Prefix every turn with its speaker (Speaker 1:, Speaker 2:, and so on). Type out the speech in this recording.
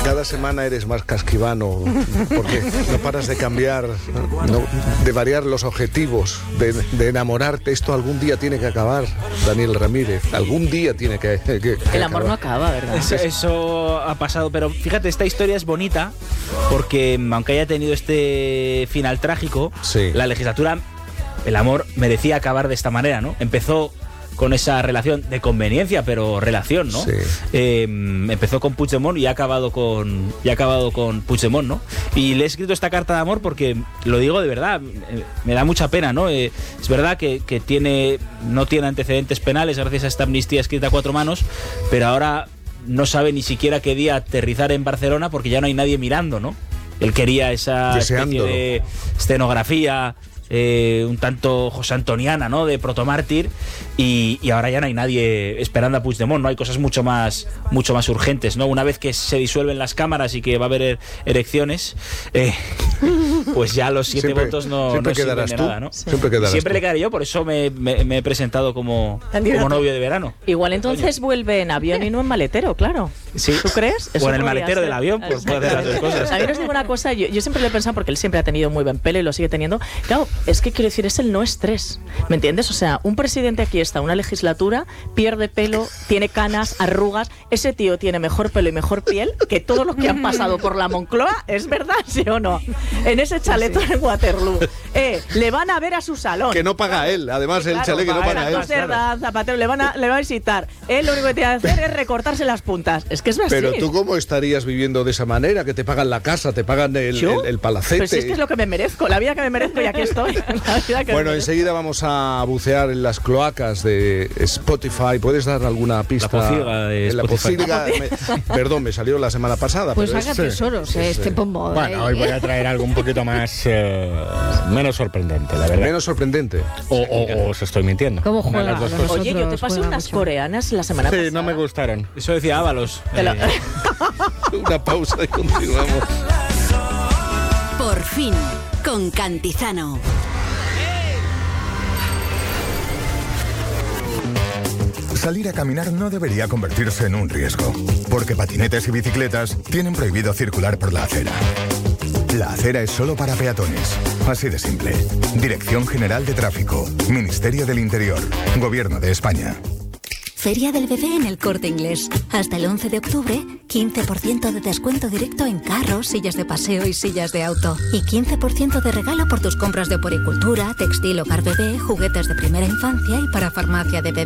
Speaker 1: Cada semana eres más casquivano, porque no paras de cambiar, de variar los objetivos, de enamorarte. Esto algún día tiene que acabar, Daniel Ramírez. Algún día tiene que
Speaker 2: el amor
Speaker 1: acabar.
Speaker 2: no acaba, ¿verdad?
Speaker 3: Eso ha pasado, pero fíjate, esta historia es bonita porque aunque haya tenido este final trágico,
Speaker 1: sí,
Speaker 3: la legislatura, el amor merecía acabar de esta manera, ¿no? Empezó con esa relación de conveniencia, pero relación, ¿no?
Speaker 1: Sí.
Speaker 3: Empezó con Puigdemont y ha acabado con Puigdemont, ¿no? Y le he escrito esta carta de amor porque, lo digo de verdad, me da mucha pena, ¿no? Es verdad que no tiene antecedentes penales gracias a esta amnistía escrita a 4 manos, pero ahora no sabe ni siquiera qué día aterrizar en Barcelona porque ya no hay nadie mirando, ¿no? Él quería esa especie de escenografía un tanto José Antoniana, ¿no? De protomártir, y ahora ya no hay nadie esperando a Puigdemont, ¿no? Hay cosas mucho más urgentes, ¿no? Una vez que se disuelven las cámaras y que va a haber elecciones, pues ya los 7 votos no sirven de nada, ¿no? Siempre le quedaré yo, por eso me he presentado como novio de verano.
Speaker 2: Igual entonces vuelve en avión y no en maletero, claro.
Speaker 3: Sí.
Speaker 2: ¿Tú crees?
Speaker 3: O en el maletero del avión, pues puede hacer las dos cosas.
Speaker 2: A mí os digo una cosa, yo siempre lo he pensado porque él siempre ha tenido muy buen pelo y lo sigue teniendo. Claro, es que quiero decir, es el no estrés, ¿me entiendes? O sea, un presidente aquí está, una legislatura, pierde pelo, tiene canas, arrugas, ese tío tiene mejor pelo y mejor piel que todos los que han pasado por la Moncloa, ¿es verdad, sí o no? En ese chalet en Waterloo. Le van a ver a su salón.
Speaker 1: Que no paga él, además el chalet que no paga él.
Speaker 2: Zapatero, le va a visitar. Él lo único que tiene que hacer es recortarse las puntas. Es que es así.
Speaker 1: Pero tú, ¿cómo estarías viviendo de esa manera? Que te pagan la casa, te pagan el palacete.
Speaker 2: Pues es que es lo que me merezco, la vida que me merezco y aquí estoy.
Speaker 1: Bueno, enseguida vamos a bucear en las cloacas de Spotify. ¿Puedes dar alguna pista?
Speaker 3: La pocilga de Spotify.
Speaker 1: La pocilga, perdón, me salió la semana pasada.
Speaker 4: Pues
Speaker 1: pero
Speaker 4: haga tesoros, este pombo.
Speaker 5: Bueno, hoy voy a traer algo un poquito más menos sorprendente, la verdad.
Speaker 1: Menos sorprendente.
Speaker 5: O os estoy mintiendo.
Speaker 4: ¿Cómo juega?
Speaker 2: Oye, yo te pasé unas coreanas la semana pasada.
Speaker 5: Sí, no me gustaron.
Speaker 3: Eso decía Ábalos.
Speaker 1: Una pausa y continuamos.
Speaker 6: Por fin, con Cantizano.
Speaker 7: Salir a caminar no debería convertirse en un riesgo, porque patinetes y bicicletas tienen prohibido circular por la acera. La acera es solo para peatones. Así de simple. Dirección General de Tráfico. Ministerio del Interior. Gobierno de España.
Speaker 6: Feria del Bebé en El Corte Inglés. Hasta el 11 de octubre, 15% de descuento directo en carros, sillas de paseo y sillas de auto. Y 15% de regalo por tus compras de puericultura, textil, hogar bebé, juguetes de primera infancia y para farmacia de bebé.